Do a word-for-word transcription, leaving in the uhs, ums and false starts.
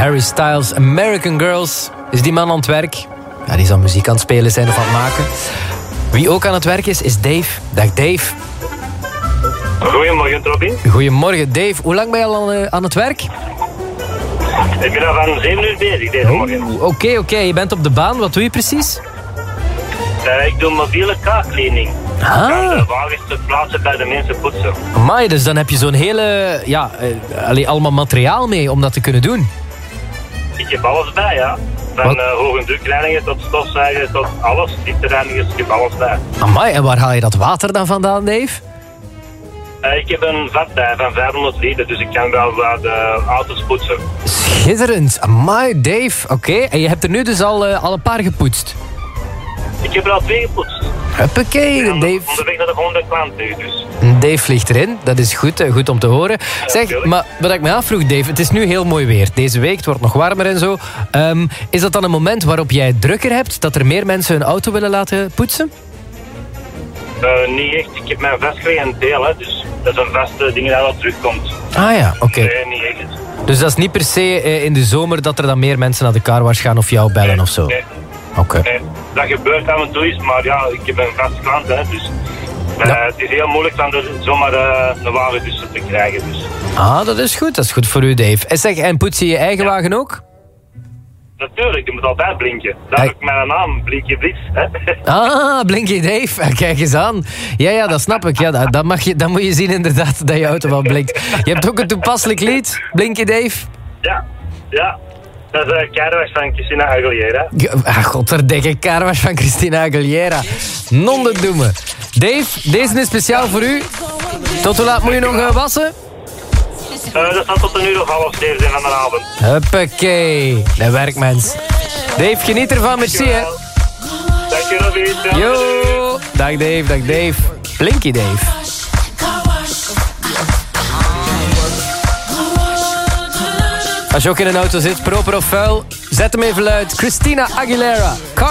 Harry Styles, American Girls. Is die man aan het werk? Ja, die zal muziek aan het spelen zijn of aan het maken. Wie ook aan het werk is, is Dave. Dag Dave. Goedemorgen, Robin. Goedemorgen Dave. Hoe lang ben je al aan, aan het werk? Ik ben al van zeven uur bezig deze morgen. Oké, oké. Okay. Je bent op de baan. Wat doe je precies? Uh, ik doe mobiele kaartcleaning. Ah. Ik kan de wagens ter plaatse bij de mensen poetsen. Amai, dus dan heb je zo'n hele... Ja, uh, allee, allemaal materiaal mee om dat te kunnen doen. Ik heb alles bij, ja. Van uh, hoge drukreinigen tot stofzuigen tot alles. Dieptereinigers, ik heb alles bij. Amai, en waar haal je dat water dan vandaan, Dave? Uh, ik heb een vat bij van vijfhonderd liter, dus ik kan wel wat uh, auto's poetsen. Schitterend. Amai, Dave. Oké, okay. En je hebt er nu dus al, uh, al een paar gepoetst? Ik heb er al twee gepoetst. Huppakee, Dave. Dave. Onderweg naar de volgende klant nu, dus. Dave vliegt erin, dat is goed, uh, goed om te horen. Zeg, ja, maar wat ik me afvroeg, Dave, het is nu heel mooi weer. Deze week, het wordt nog warmer en zo. Um, is dat dan een moment waarop jij het drukker hebt, dat er meer mensen hun auto willen laten poetsen? Uh, niet echt. Ik heb mijn vastgelegd en deel, hè, dus dat is een vaste ding dat wel terugkomt. Ah ja, oké. Okay. Nee, niet echt. Dus dat is niet per se uh, in de zomer dat er dan meer mensen naar de carwash gaan of jou bellen nee, of zo? Nee. Oké. Okay. Nee, dat gebeurt af en toe eens, maar ja, ik heb een vast klant, hè, dus uh, ja. Het is heel moeilijk van de, zomaar uh, een wagen tussen te krijgen. Dus. Ah, dat is goed. Dat is goed voor u, Dave. En zeg, en poets je je eigen ja. wagen ook? Natuurlijk, je moet altijd blinken. Dat heb ik mijn naam, Blinkje Blitz. Ah, Blinkje Dave. Kijk eens aan. Ja, ja, dat snap ik. Ja, dat, dat, mag je, dat moet je zien inderdaad, dat je auto wel blinkt. Je hebt ook een toepasselijk lied, Blinkje Dave. Ja, ja. Dat is uh, Carwash van Christina Aguilera. Ah, godverdikke, Carwash van Christina Aguilera. Non de doemen. Dave, deze is speciaal voor u. Tot hoe laat moet je nog uh, wassen? Uh, dat staat tot een uur of half zeven zijn van de avond. Huppakee, de werkmens. Dave, geniet ervan, merci hè. Dank je, Robin. Yo, dag Dave, dag Dave. Blinky Dave. Als je ook in een auto zit, proper of vuil, zet hem even uit. Christina Aguilera. Car